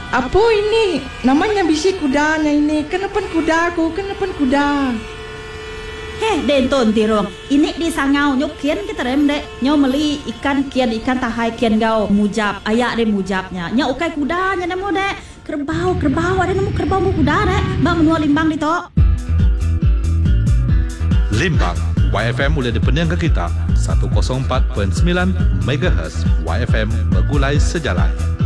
Apa ini? Namanya bisi kudanya ini. Kenapa kuda aku? Kenapa kuda? Denton tirong. Ini di sangau nyok kian kita rem dek. Nyo meli ikan kian ikan tahai kian gau mujab. Ayak de mujabnya. Nyo ukai kudanya nemu dek. Kerbau ada nemu kerbau mu kuda dek. Bang menua limbang di tok. Limbang YFM boleh dipening ke kita 104.9 MHz YFM bergulai sejalan.